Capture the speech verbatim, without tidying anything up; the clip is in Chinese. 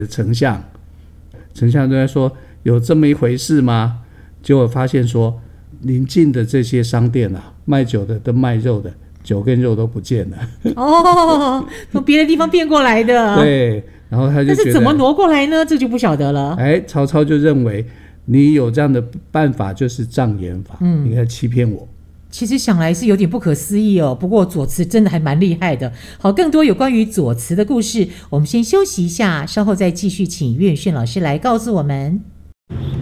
丞相，丞相就在说有这么一回事吗？结果发现说邻近的这些商店啊，卖酒的跟卖肉的，酒跟肉都不见了。 哦，从别的地方变过来的。 对，然后他就觉得， 但是怎么挪过来呢？这就不晓得了。 哎，曹操就认为你有这样的办法就是障眼法，嗯，你在欺骗我。 其实想来是有点不可思议哦，不过左慈真的还蛮厉害的。好，更多有关于左慈的故事，我们先休息一下，稍后再继续请岳远炫老师来告诉我们。